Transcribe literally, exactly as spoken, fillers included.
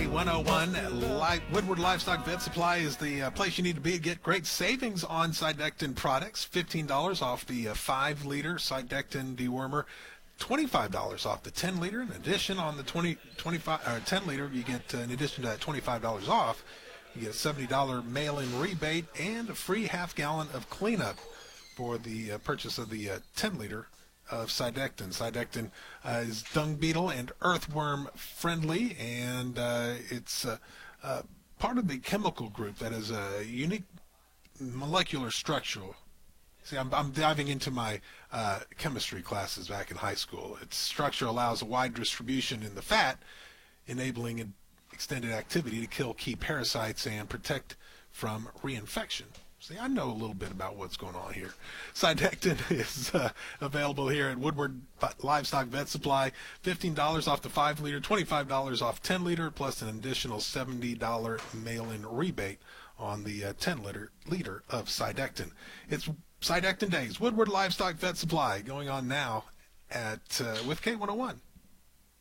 one oh one, Li- Woodward Livestock Vet Supply is the uh, place you need to be to get great savings on Cydectin products. fifteen dollars off the uh, five liter Cydectin dewormer. twenty-five dollars off the ten liter. In addition, on the twenty, twenty-five, or ten liter, you get, uh, in addition to that twenty-five dollars off, you get a seventy dollars mail-in rebate and a free half gallon of cleanup for the uh, purchase of the uh, ten liter of Cydectin. Cydectin uh, is dung beetle and earthworm friendly, and uh, it's uh, uh, part of the chemical group that is a unique molecular structure. See, I'm, I'm diving into my uh, chemistry classes back in high school. Its structure allows a wide distribution in the fat, enabling an extended activity to kill key parasites and protect from reinfection. See, I know a little bit about what's going on here. Cydectin is uh, available here at Woodward Livestock Vet Supply. fifteen dollars off the five liter, twenty-five dollars off ten liter, plus an additional seventy dollars mail-in rebate on the uh, ten liter liter of Cydectin. It's Cydectin Days, Woodward Livestock Vet Supply, going on now at uh, with K one oh one.